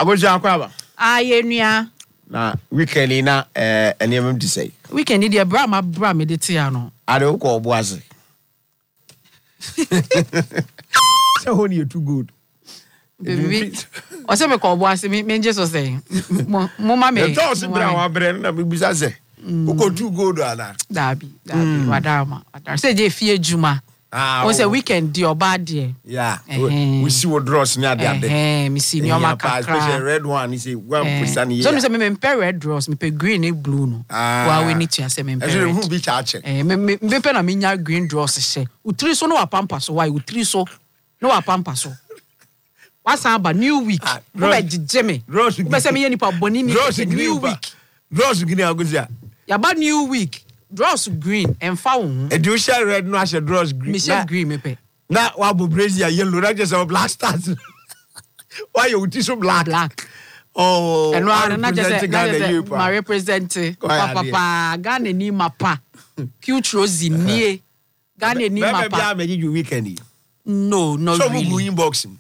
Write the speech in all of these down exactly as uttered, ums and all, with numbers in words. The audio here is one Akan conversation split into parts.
Agoja akwaba. Ah, yenua. Na weekend na eh eniem di say. Weekend dey bra ma bra me dey tia no. Ade ko oboase. So when you too good. Baby. O se me ko oboase me me nje so say. Mo ma me. E to se bra wa bre na me bisa say. Uko too good ana. Dabi, dabi, wadama. Wadama. Say je fie juma. Ah. O se weekend di oba de. Yeah. We see what draws near the other. Eh, me see ni o makakra. Especially red one, you see one percent here. So me say me me pe red draws, me pe green e blue no. Wa we need to say me pe. Actually who be charge? Eh, me me me pe na me nya green draws she. Utri so no wa pampa so why utri so no wa pampa so. What's about new week? No be jije me. Be say me ye nipa boni ni new week. Draws green aguzia. Ya ba new week. Draws green and found. E do share red no share draws green. Me share green me pe. Na wa bo Brazil yellow na just black stars. Why you uti so black? Black. Oh. And no na just my represent papa papa Ghana ni mapa. Cute Rosie nie. Ghana ni mapa. Maybe I make you weekend. No, no so really. So we inbox.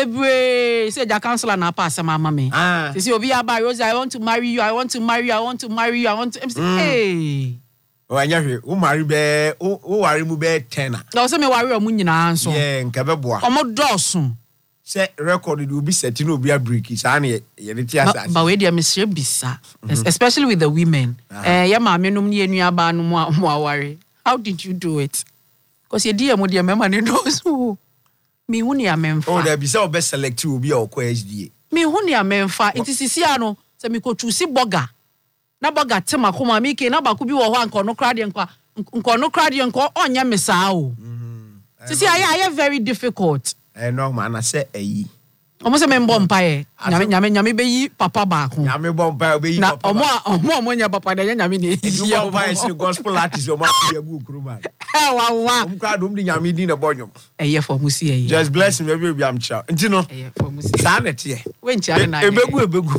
Baby, say the counselor na pass my mama. Ah. Say obi aba Rosie, I want to marry you. I want to marry you. I want to marry you. I want to mm. Hey. Oh, anyahwe, wo marry be, wo worry mu be ten. Na so me worry o mu nyina anso. Yeah, nka be boa. Omo dosun. Say record do be set no be a break. Sa na ye de tia sa. But we dey misre bisa. Especially with the women. Eh, ya ma me num ne enua ba no mo worry. How did you do it? Cause ye dey mo dey mema ne no so. Me hu ne amemfa. Oh, there be say obe select obi o ko H D A. Me hu ne amemfa. It is sia no, say me ko choose burger. Na burger tema ko ma me ke na ba ko bi wo ho anko no kra de nko nko no kra de nko onya me saa o. Mhm. Sisi aye aye very difficult. Eh no ma na say ayi. Omo se me mbo mpae. Nyame nyame nyame be yi papa ba ko. Nyame bo mpae be yi papa. Na omo omo omo nya papa de nyame ne. You mpae say gospel artist o ma be bu kuruma. Eh wa wa. Omo ka dum di nyame di na bonyom. Eye for musi eye. Just bless me every am cha. Nti no. Eye for musi. Sa na tie. We nchi ade na. Ebegu ebegu.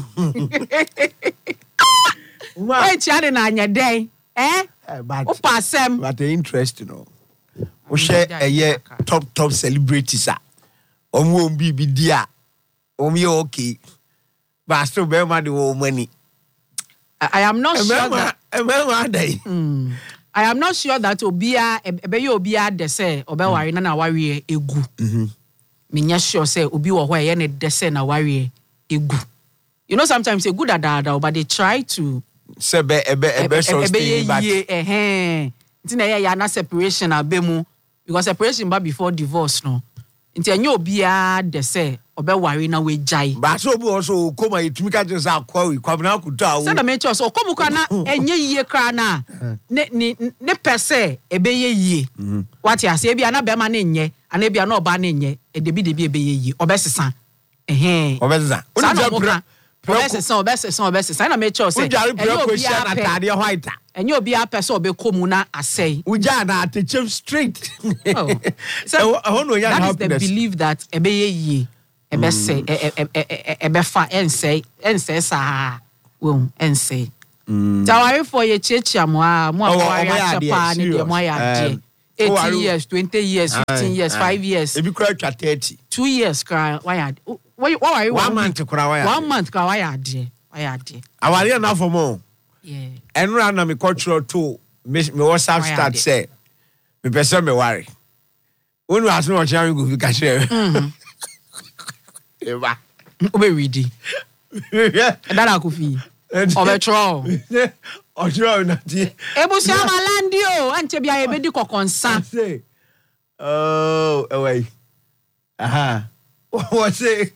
Why chatting on your day? Eh? But o passem. But the interest, you know. We share a year top top celebrities. Omo won't be be dear. Omo okay. But still bear the money. I am not sure that. Mm. I am not sure that Obia ebe Obia de say obe worry na na worry egu. Mhm. Me nya sure say obi wo ho e ne de say na worry egu. You know sometimes a good adada but they try to sebe ebe ebe sustain back. Eh nti na ya na separation abemu because separation ba before divorce no. Nti enye obia de say obe worry na we jai. Ba so obi also come etumi ka just akwa we kwabna akuta wo. Say na me cho so komu kwa na enye yie kra na ne ne ne pese ebe ye yie. What ya say bia na be ma na enye ana bia na oba na enye e de bi de bi ebe ye yie obesesa. Eh. Obesesa. Uni Obesesa obesesa obesesa na me cho say enye obi a atade white. Enye obi a pese obe komu na asay. Uja na atechem straight. Oh. So that is the belief that ebe ye yie. Ebe say ebe fa ense ense sa wo ense. Tawari for ye chechia mo a mo awari achepa ni de mo ya de. eighteen years, twenty years, fifteen years, five years. Ebi kura twa thirty. two years kra why ya. Why why one month kra why ya. One month kra why ya de. Why ya de. Awari na for mo. Yeah. Enra na me cultural too. Me me WhatsApp start say. Me person me worry. When we ask me what you go ka share. Mhm. Eba. Obe ready. Yeah. That akufi. Obe tro. Ojo na ti. Ebusia malandi o, ante bia ebedi kokonsa. Say. Oh, away. Aha. What say?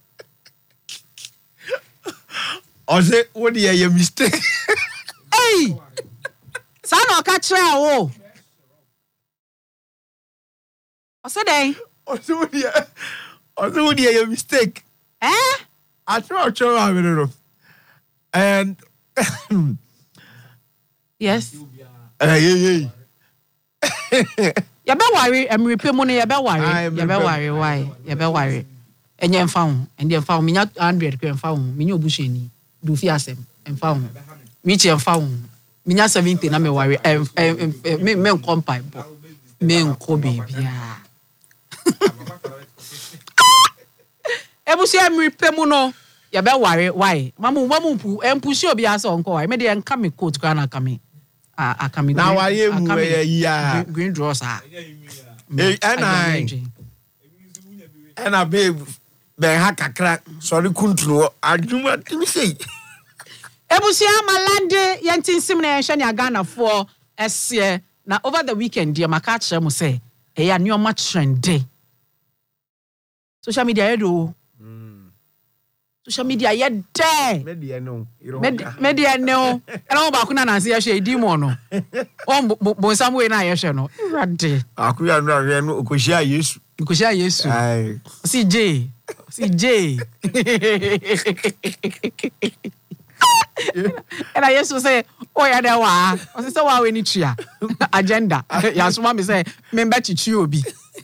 I say what the your mistake. Hey. Sana ka kire wo. O say dey. O say what the I say what the your mistake. Eh? I try try I don't know. And yes. Eh yeah yeah. Ya be worry, em repe mo ne ya be worry. Ya be worry why? Ya be worry. Enye mfa ho, ende mfa ho, minya one hundred kre mfa ho, minya obusheni. Du fi asem, mfa ho. Michi mfa ho. Minya seventy na me worry. Em me me nkompai bo. Me nko bibia. Ebusia em repe mo no. ya be ware why mamu mamu pu empushi obi asa onko why me dey enka me coat kra na aka me aka me na why emu e ya green draws ah eh ana ana babe ben ha kakra sorry kuntro adwuma timi sei ebusia malande yentinsim na yenhwe ne agana for ese na over the weekend dia maka kire mo say e ya ne o ma trend social media yedo social media ye de media no media no ela mo ba ku na na se ye hwe di mo no o bo samwe na ye hwe no rade akuya no ahwe no okohia Yesu okohia Yesu ai si J si J and I used to say, oh, yeah, there were. I said, so why we need chia agenda? Yes, mommy say, member to chiobi.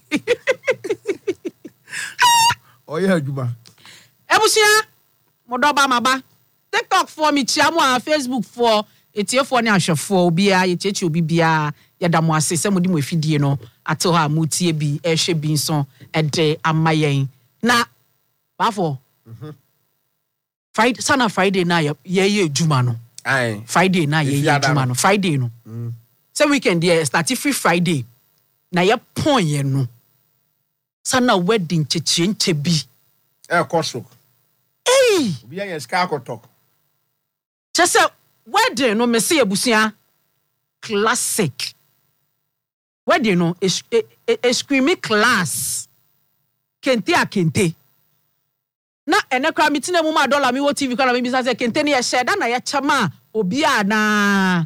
Oh, yeah, Juba. Ebusia, Modoba Maba. TikTok for me, Chiamwa, Facebook for it's here for Nasha for Bia, it's here to Bia, Yadamwa, say, some of them with Fidiano, Atoha, Mutie be, Eshe Binson, a day, and my yen. Na, Bafo. Friday, sana Friday na ye ye juma no. Aye. Friday na ye ye juma no. Friday no. Mm. So weekend ye start free Friday. Na ye pon ye no. Sana wedding cheche nche bi. Eh koso. Eh. Obi ye ska akotok. Just wedding no me say ebusia classic. Wedding no is e, e, e screamy class. Kente a kente. Na ene kwa mitina mu ma dollar mi wo T V kwa na mi say kente ne ye share na ye chama obi a na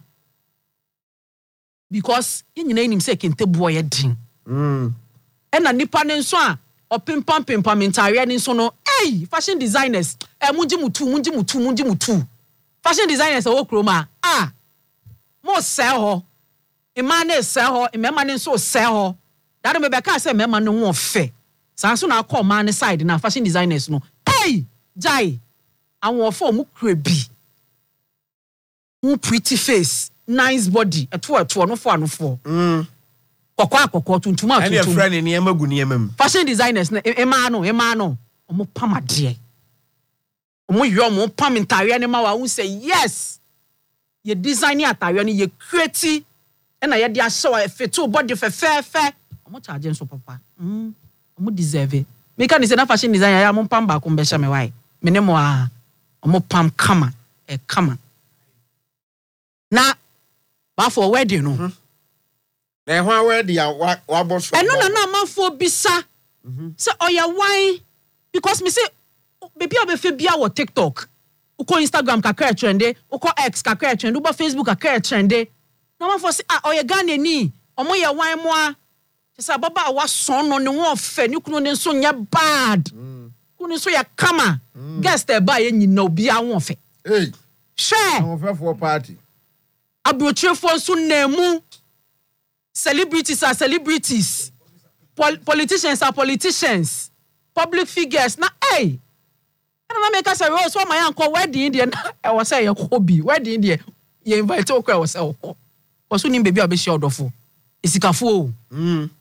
because yenyina nim say kente boy ye din mm ena nipa ne nso a opempam pempam ntare ne nso no eh fashion designers eh munji mutu munji mutu munji mutu fashion designers e wo kroma ah mo sell ho e man ne sell ho e mema ne nso sell ho that me be ka say mema ne ho fe sanso na call man ne side na fashion designers no hey jai awon fo mu krebi mu pretty face nice body eto eto no fo anofo mm kokwa kokwa tuntum atutum and your friend in yema gu ne yema fashion designers na e ma no e ma no omo pamade omo yo omo pam ntare ne ma wa won say yes ye design atare ne ye create na ye de ahye fit body fe fe fe omo charge nso papa mm omo deserve me kan say na fashion designer ya mo pam ba ko be hye me why me ne mo a omo pam kama e kama na ba for wedding no mm-hmm. Na ho wedding ya wa boso e no na na manfo bisa mhm say oya why because me say baby obefe bia wo TikTok uko Instagram kakra trende uko X kakra trende uko Facebook kakra trende na manfo say ah oya Ghana ni omo ye why mo a say baba wa son no ne wo fe ni kunu ne so nya bad mm kunu so ya kama mm. Guest e ba ye nyina obi a wo fe hey share wo fe for party abutrefo so na mu celebrities are celebrities Pol- politicians are politicians public figures na hey na make us say oh so my uncle wedding there I was say your hobby wedding there you invite okra was say oh was nim baby obehia odofo esikafo mm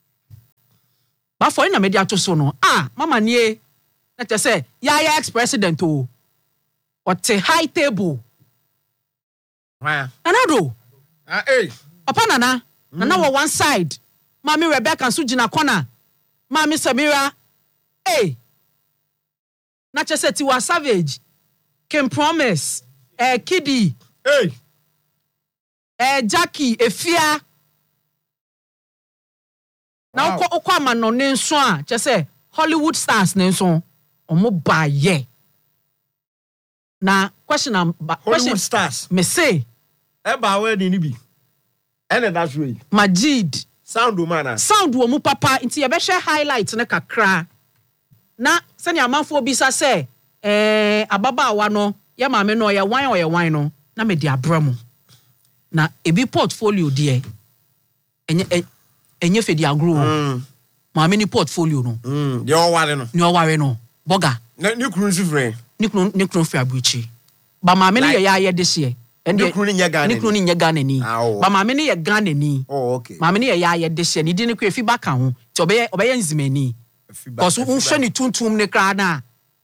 ba for na media to so no ah mama nie na te say ya ya ex president o what a high table why anado ah eh opa nana mm. Nana wa one side mami Rebecca so gina corner mami Samira eh na chese Tiwa Savage Kim Promise eh Kidi eh eh Jackie Efia na uko uko amano ne nso a chese Hollywood stars ne nso omo ba ye na question am Hollywood stars me say e ba wedding ni bi ene that's way Majid sound woman sound wo mu papa nti ye be share highlight ne kakra na se ne amanfo obi sa se eh ababa awa no ye maame no ye wan o ye wan no na me di abramu na ebi portfolio de enye enye fe di agro mm maame ni portfolio no mm de o ware no ni o ware no boga na ni kunu sufre ni kunu ni kunu fi abuchi ba maame ni ye ya ye de hye ni kunu ni ye Ghana ni kunu ni ye Ghana ni ba maame ni ye Ghana ni oh okay maame ni ye ya ye de hye ni di ni kunu fi baka ho ti obeye obeye nzimani because un hwe ni tuntum ne kra na